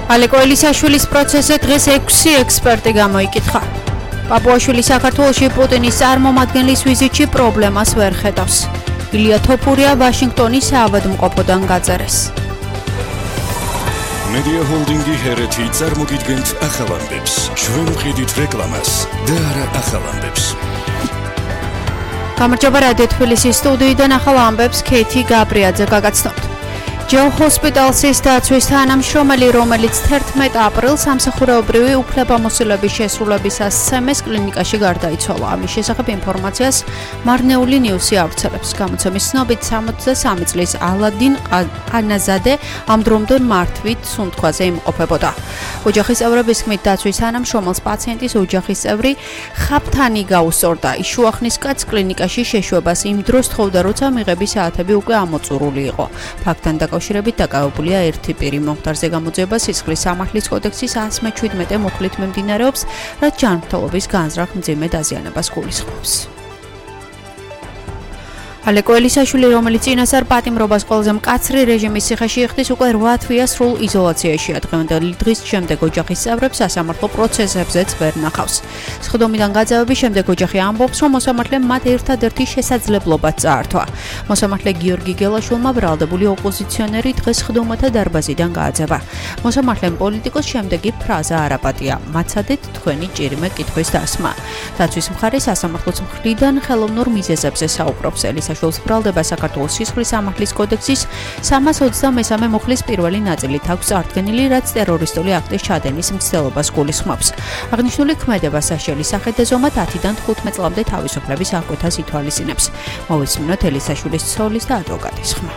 ალეკო ელისაშვილის პროცესზე დღეს 6 ექსპერტი გამოიკითხა. პაპუაშვილი საქართველოში პუტინის წარმომადგენლის ვიზიტში პრობლემას ვერ ხედავს. ილია თოფურია ვაშინგტონის საავადმყოფოდან გაწერეს. მედია ჰოლდინგი ჰერეთი წარმოგიდგენთ ახალ ამბებს. ჩვენ ვყიდით რეკლამას და არა ახალ ამბებს. გამარჯობა რადიო თბილისის სტუდიიდან ახალ ამბებს ქეთი გაბრიაძე გაგაცნობთ. ჯო ჰოსპიტალსის დაცვის თანამშრომელი, რომელიც 11 აპრილს სამსახურეობრივი უფლებამოსილების შესრულებისას სემეს კლინიკაში გარდაიცვალა. ამის შესახებ ინფორმაციას მარნეული ნიუსი ავრცელებს. გამოცემის ცნობით 63 წლის ალადინ ყანაზადე ამ დრომდე მართვით სუნთქვაზე იმყოფებოდა. ოჯახის წევრების თქმით, დაცვის თანამშრომელს პაციენტის ოჯახის წევრი ხაფთანი გაუსწორდა. ის შუახნის კაცს კლინიკაში შეშვებას იმ დროს თხოვდა, როცა მიღების საათები უკვე ამოწურული იყო. ფაქტთან დაკავშირებით დაკავებულია ერთი პირი. მომხდარზე გამოძიება სისხლის სამართლის კოდექსის 117 მუხლით მიმდინარეობს, რაც ჯანმრთელობის განზრახ მძიმე დაზიანებას გულისხმობს. ალეკო ელისაშვილი, რომელიც წინასწარ პატიმრობას ყველაზე მკაცრი რეჟიმის ციხეში იხდის, უკვე 8 თვეა სრულ იზოლაციაშია. დღევანდელი დღის შემდეგ ოჯახის წევრებს სასამართლო პროცესებზეც ვერ ნახავს. სხდომიდან გაძევების შემდეგ ოჯახი ამბობს, რომ მოსამართლემ მათ ერთადერთი შესაძლებლობაც წაართვა. მოსამართლე გიორგი გელაშვილმა ბრალდებული ოპოზიციონერი დღეს სხდომათა დარბაზიდან გააძევა. მოსამართლემ პოლიტიკოს შემდეგი ფრაზა არაპატია: მაცადეთ თქვენი ჭირიმე კითხვის დასმა. დაცვის მხარე სასამართლოს მხრიდან ხელოვნურ მიზეზებზე საუბრობს. ელისაშვილს ბრალდება საქართველოს სისხლის სამართლის კოდექსის 323 მუხლის პირველი ნაწილით აქვს წარდგენილი, რაც ტერორისტული აქტის ჩადენის მცდელობას გულისხმობს. აღნიშნული ქმედება საშელის სახით ზომად 10-დან 15 წლამდე თავისუფლების აღკვეთას ითვალისწინებს. მოვისმინოთ ელისაშვილის ცოლის და ადვოკატის ხმა.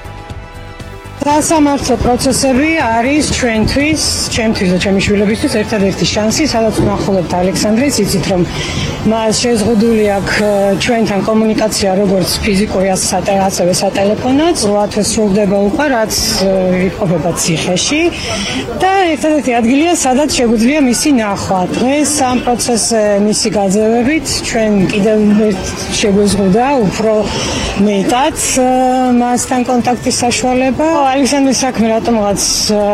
სასამართლო პროცესები არის ჩვენთვის და ჩემი შვილებისთვის ერთადერთი შანსი, სადაც ვნახულობთ ალექსანდრეს, იცით რომ მას შეზღუდული აქვს ჩვენთან კომუნიკაცია როგორც ფიზიკური, ასევე სატელეფონოც. 8 თვეს სრულდება უკვე, რაც იყოფება ციხეში და ერთადერთი ადგილია, სადაც შეგვიძლია მისი ნახვა. დღეს ამ პროცესზე მისი გაძევებით ჩვენ კიდევ შეგვეზღუდა უფრო მეტად მასთან კონტაქტის საშუალება. ალექსანდრის საქმე რატომღაც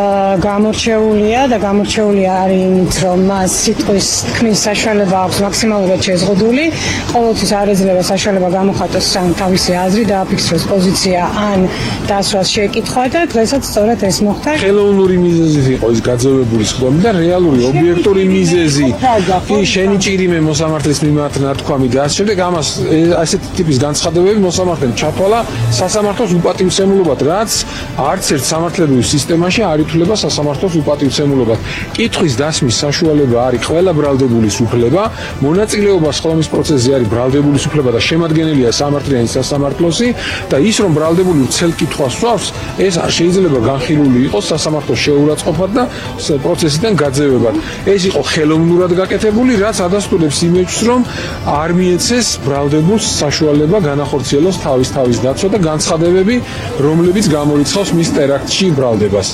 გამორჩეულია და გამორჩეულია არის იმით, რომ მას სიტყვის თქმის საშუალება აქვს მაქსიმალურად შეზღუდული. ყოველთვის არ ეძლევა საშუალება გამოხატოს ან თავისი აზრი და აფიქსროს პოზიცია ან დასვას შეკითხვა და დღესაც სწორედ ეს მოხდა. ხელოვნური მიზეზით იყო ის გაძევებული სხდომი და რეალური ობიექტური მიზეზი კი შენი ჭირიმე მოსამართლის მიმართ ნათქვამი და ასე შემდეგ ამას ასეთი ტიპის განცხადებები მოსამართლემ ჩათვალა სასამართლოს უპატივცემულობად, რაც არც ერთ სამართლებრივ სისტემაში არ ითვლება სასამართლოს უპატივცემულობად. კითხვის დასმის საშუალება არის ყველა ბრალდებულის უფლება, მონაწილეობა სხდომის პროცესზე არის ბრალდებულის უფლება და შემადგენელია სამართლიანი სასამართლოსი და ის რომ ბრალდებული ვრცელ კითხვას სვავს, ეს არ შეიძლება განხილული იყოს სასამართლოს შეურაცხყოფად და პროცესიდან გაძევებად. ეს იყო ხელოვნურად გაკეთებული, რაც ადასტურებს იმეჯს, რომ არ მიეცეს ბრალდებულს საშუალება განახორციელოს თავის დაცვა და განცხადებები, რომლებიც გამორიცხავს მის ტერაქტში ბრალდებას.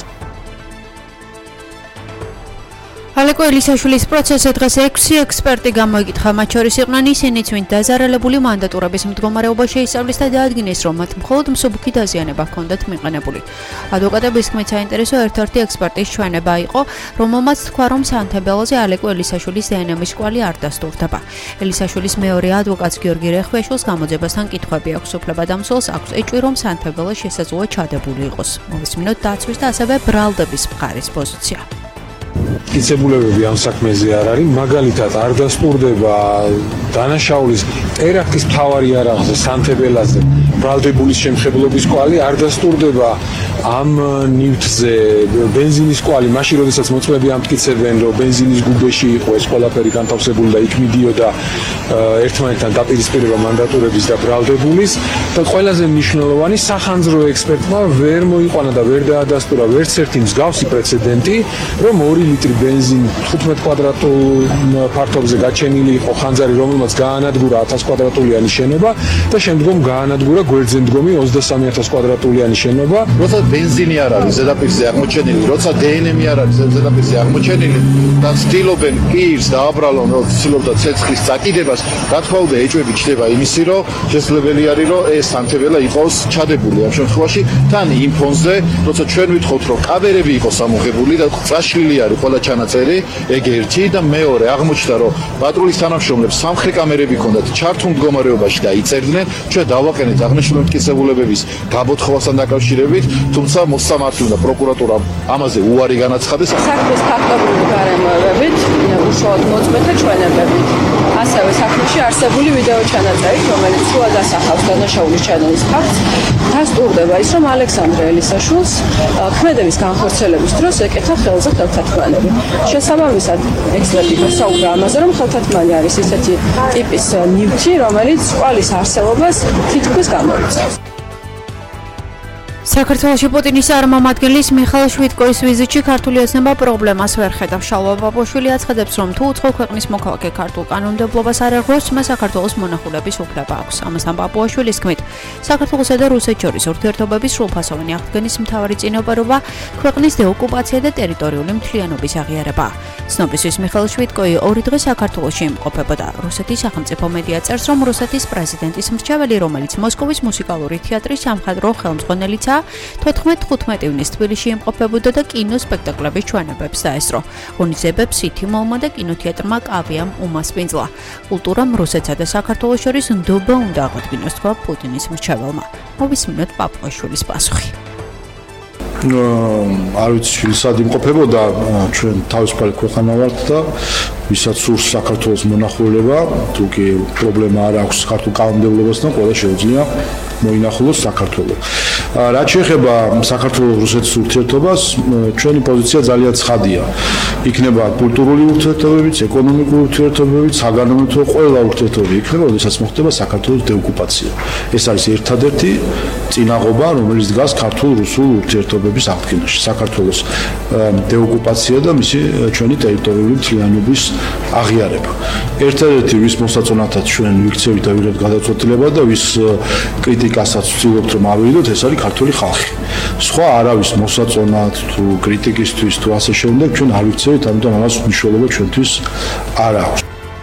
ალეკო ელისაშვილის პროცესზე დღეს 6 ექსპერტი გამოიკითხა. მათ შორის იყვნენ ისინიც, ვინც დაზარალებული მანდატურების მდგომარეობა შეისწავლის და დაადგინეს, რომ მათ მხოლოდ მსუბუქი დაზიანება ჰქონდათ მიყენებული. ადვოკატების თქმით, საინტერესო ერთ-ერთი ექსპერტის ჩვენება იყო, რომელმაც თქვა, რომ სანთებელოზე ალეკო ელისაშვილის დნმ-ის კვალი არ დასტურდება. ელისაშვილის მეორე ადვოკატს გიორგი რეხვეშვილს გამოძებასთან კითხვები აქვს. უფლებადამცველს აქვს ეჭვი, რომ სანთებელო შესაძლოა ჩადებული იყოს. მოვისმინოთ დაცვის და ასევე ბრალდების მხარის პოზიცია. მტკიცებულებები ამ საქმეზე არ არის, მაგალითად არ დასტურდება დანაშაულის ტერაქტის მთავარი იარაღზე სანთებელაზე ბრალდებულის შემხებლობის კვალი, არ დასტურდება ამ ნივთზე ბენზინის კვალი, მაშინ როდესაც მოწმეები ამტკიცებენ, რომ ბენზინის გუბეში იყო ეს ყველაფერი განთავსებული და იქ მიდიოდა ერთმანეთთან დაპირისპირება მანდატურების და ბრალდებულის და ყველაზე მნიშვნელოვანი სახანძრო ექსპერტმა ვერ მოიყვანა და ვერ დაადასტურა ვერც ერთი მსგავსი პრეცედენტი, რომ 2 ლიტრი бенზინი 15 კვადრატულ ფართობზე გაჩენილი იყო ხანძარი, რომელმაც გაანადგურა 1000 კვადრატულიანი შენობა და შემდგომ გაანადგურა გვერდზე მდგომი 23000 კვადრატულიანი შენობა. როცა бенზინი არ არის ზედაპირზე აღმოჩენილი, როცა დნმ-ი არ არის ზედაპირზე აღმოჩენილი და ცდილობენ პირს დააბრალონ, რომ ცდილობდა ცეცხლის წაკიდებას, რა თქმა უნდა, ეჭვები ჩდება იმისი, რომ შესაძლებელი არის, რომ ეს ანთებელა იყოს ჩადებული ამ შემთხვევაში თან იმ ფონზე, როცა ჩვენ ვითხოვთ, რომ კამერები იყოს ამოღებული და წაშლილი არის ყველა ჩანაწერი, ეგ ერთი და მეორე აღმოჩნდა, რომ პატრულის თანამშრომლებს სამხრე კამერები ჰქონდათ ჩართულ მდგომარეობაში და იწერდნენ, ჩვენ დავაყენეთ აღნიშნული მტკიცებულებების გაბოთხოვასთან დაკავშირებით, თუმცა მოსამართლე და პროკურატურა ამაზე უარი განაცხადეს. საქმის ფაქტობრივი გარემოებებით, უშუალოდ მოწმეთა ჩვენებებით. ასევე საქმეში არსებული ვიდეო ჩანაწერი, რომელიც სრულად ასახავს დანაშაულის ჩადენის ფაქტს, დასტურდება ის, რომ ალექსანდრე ელისაშვილს ქმედების განხორციელების დროს ეკეთა ხელზე ხელთათმანები. შესაბამისად, ექსპერტი გასაუბრა ამაზე, რომ ხელთათმანი არის ისეთი ტიპის ნივთი, რომელიც წყალის არსებობას თითქმის გამოიწვევს. საქართველოში პუტინის წარმომადგენლის მიხაილ შვიდკოვის ვიზიტში ქართული ოცნება პრობლემას ვერ ხედავს. შალვა ბაბუაშვილი აცხადებს, რომ თუ უცხო ქვეყნის მოქალაქე ქართულ კანონმდებლობას არ ეხმაროს, მას საქართველოს მონახულების უფლება აქვს. ამასთან ბაბუაშვილის თქმით, საქართველოსა და რუსეთს შორის ურთიერთობების სრულფასოვანი აღდგენის მთავარი წინაპირობა ქვეყნის დეოკუპაცია და ტერიტორიული მთლიანობის აღიარება. ცნობისთვის მიხაილ შვიდკოვი 2 დღე საქართველოში იმყოფებოდა. რუსეთის სახელმწიფო მედია წერს, რომ რუსეთის პრეზიდენტის მრჩეველი, რომელიც მოსკოვის მუსიკალური თეატრის სამხატვრო ხელმძღვანელიც 14-15 ივნის თბილისში იმყოფებოდა და კინოსპექტაკლების ჩვენებებს დაესწრო. ღონისძიებებს სითიმოლმა და კინოთეატრმა კავიამ უმასპინძლა. კულტურამ რუსეთსა და საქართველოს შორის ნდობა უნდა აღადგინოს, თქვა პუტინის მრჩეველმა. მოვისმინოთ ბაბუაშვილის პასუხი. არ ვიცი, ვისად იმყოფებოდა, ჩვენ თავისუფალი ქვეყანა ვართ და ვისაც სურს საქართველოს მონახულება, თუ კი პრობლემა არ აქვს ქართულ კანონმდებლობასთან, ყველა შეუძლია მოინახულოს საქართველოს. რაც შეეხება საქართველოს-რუსეთის ურთიერთობას, ჩვენი პოზიცია ძალიან ცხადია. იქნება კულტურული ურთიერთობებიც, ეკონომიკური ურთიერთობებიც, საგანმანათლებლო ყველა ურთიერთობები იქნება, როდესაც მოხდება საქართველოს დეოკუპაცია. ეს არის ერთადერთი წინაღობა, რომელიც დგას ქართულ-რუსულ ურთიერთობების აღდგენაში. საქართველოს დეოკუპაცია და მისი ჩვენი ტერიტორიული მთლიანობის აღიარება. ერთადერთი ვის მოსაწონათაც ჩვენ ვიქცევით და ვიღებთ გადაწყვეტილება და ვის კრიტიკასაც ვცდილობთ რომ ავირიდოთ, ეს არის ქართული ხალხი. სხვა არავის მოსაწონად თუ კრიტიკისთვის თუ ასე შემდეგ ჩვენ არ ვიქცევით, ამიტომ ამას მნიშვნელობა ჩვენთვის არ აქვს.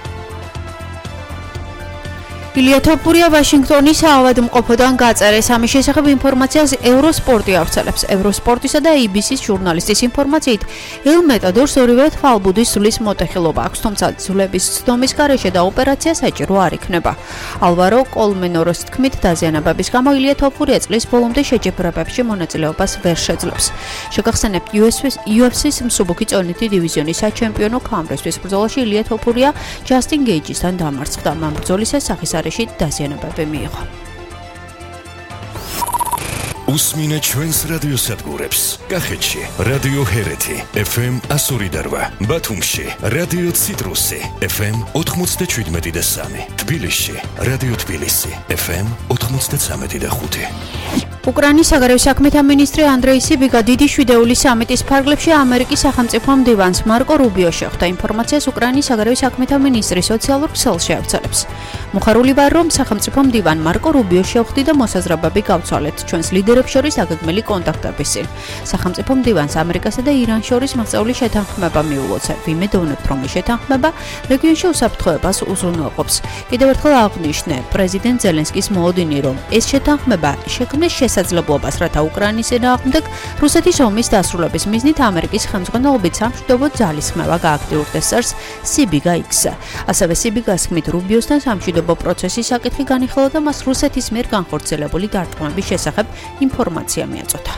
ილია თოფურია ვაშინგტონის ავადმყოფოდან გაწერეს. ამის შესახებ ინფორმაციას ევროსპორტი ავრცელებს. ევროსპორტისა და ABC-ის ჟურნალისტის ინფორმაციით, ელ მეტადორს ორივე თვალბუდის ზვლის მოტეხილობა აქვს, თუმცა ზვლების ცდომის გარეშე და ოპერაცია საჭირო არ იქნება. ალვარო კოლმენოროს თქმით, დაზიანებების გამო ილია თოფურია წლის ბოლომდე შეჯიბრებებში მონაწილეობას ვერ შეძლებს. შეგახსენებთ, UFC-ის მსუბუქი წონითი დივიზიონის საჩემპიონო ქამრისთვის ბრძოლაში ილია თოფურია ჯასტინ გეიჯისთან დამარცხდა. მან ბრძოლისას სახისარეში დაზიანებები მიიღო. უსმინე ჩვენს რადიოსადგურებს. კახეთში რადიო ჰერეთი FM 102.8, ბათუმში რადიო ციტრუსი FM 97.3, თბილისში რადიო თბილისი FM 93.5. უკრაინის საგარეო საქმეთა მინისტრი ანდრეი სიბიგა დიდი შვიდეულის სამიტის ფარგლებში ამერიკის სახელმწიფო მდივანს მარკო რუბიო შეხვდა. ინფორმაციას უკრაინის საგარეო საქმეთა მინისტრი სოციალურ ქსელში ავრცელებს. მოხარული ვარ, რომ სახელმწიფო მდივან მარკო რუბიო შევხვდი და მოსაზრებები გავცვალეთ ჩვენს ლიდერებს შორის აგეგმილი კონტაქტების წინ. სახელმწიფო მდივანს ამერიკასა და ირანს შორის მიღწეული შეთანხმება მიულოცა. ვიმედოვნებთ, რომ ეს შეთანხმება რეგიონში უსაფრთხოებას უზრუნველყოფს. კიდევ ერთხელ აღნიშნე პრეზიდენტ ზელენსკის მოოდინი, რომ ეს შეთანხმება შექმნეს შესაძლებლობას, რათა უკრაინის წინააღმდეგ რუსეთის ომის დასრულების მიზნით ამერიკის ხელმძღვანელობით სამშვიდობო ძალისხმევა გააქტიურდეს, წერს CBGA X-ზე. ასევე CBGA-ს თქმით, რუბიოსთან სამშვიდობო პროცესის საკითხი განიხილა და მას რუსეთის მიერ განხორციელებული დარტყმების შესახებ ინფორმაცია მიაწოდა.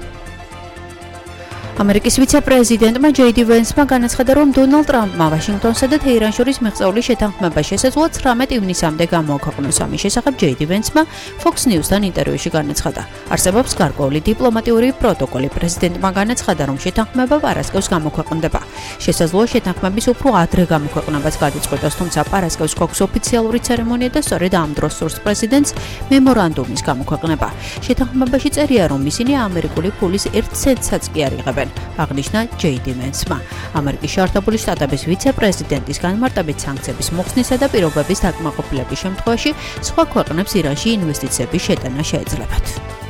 ამერიკის ვიცე-პრეზიდენტმა ჯეიდი ვენსმა განაცხადა, რომ დონალდ ტრამპმა ვაშინგტონსა და თეირანს შორის მიღწეული შეთანხმება შესაძლოა 19 ივნისამდე გამოაქვეყნოს. ამის შესახებ ჯეიდი ვენსმა Fox News-თან ინტერვიუში განაცხადა. არსებობს გარკვეული დიპლომატიური პროტოკოლი. პრეზიდენტმა განაცხადა, რომ შეთანხმება პარასკევს გამოქვეყნდება. შესაძლოა შეთანხმების უფრო ადრე გამოქვეყნებას გადაწყვეტოს, თუმცა პარასკევს გვაქვს ოფიციალური ცერემონია და სწორედ ამ დროს სურს პრეზიდენტს მემორანდუმის გამოქვეყნება. შეთანხმებაში წერია, რომ ისინი ამერიკული ფულის 1 ცენტსაც კი არ იღებენ. აკეთებენ, აღნიშნა ჯეიდი მენსმა. ამერიკის შეერთებული შტატების ვიცე-პრეზიდენტის განმარტებით სანქციების მოხსნისა და პირობების დაკმაყოფილების შემთხვევაში სხვა ქვეყნებს ირანში ინვესტიციების შეტანა შეეძლებათ.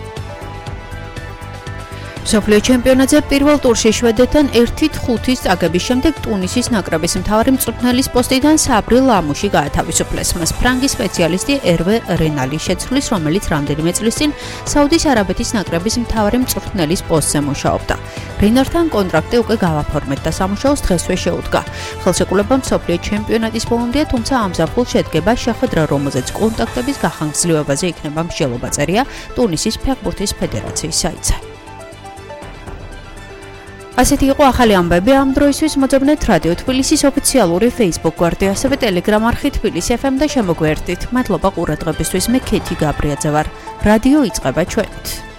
მსოფლიო ჩემპიონატზე პირველ ტურში შვედეთთან 1-5 წაგების შემდეგ ტუნისის ნაკრების მთავარი მწვრთნელის პოსტიდან საბრი ლამუში გაათავისუფლეს. მას ფრანგი სპეციალისტი ერვე რენალი შეცვლის, რომელიც რამდენიმე წლის წინ საუდის არაბეთის ნაკრების მთავარი მწვრთნელის პოსტზე მუშაობდა. რენართან კონტრაქტი უკვე გავაფორმეთ და სამუშაოს დღესვე შეუდგა. ხელშეკრულება მსოფლიო ჩემპიონატის ბოლომდეა, თუმცა ამ ზაფხულს შედგება შეხვედრა, რომელზეც კონტაქტების გახანგრძლივებაზე იქნება მსჯელობა, წერია ტუნისის ფეხბურთის ფედერაციის საიტზე. ასეთი იყო ახალი ამბები ამ დროისთვის. მოძებნეთ რადიო თბილისის ოფიციალური Facebook გვერდი, ასევე Telegram არხი თბილისი FM და შემოგვერთდით. მადლობა ყურადღებისთვის. მე ქეთი გაბრიაძე ვარ. რადიო იწყება ჩვენით.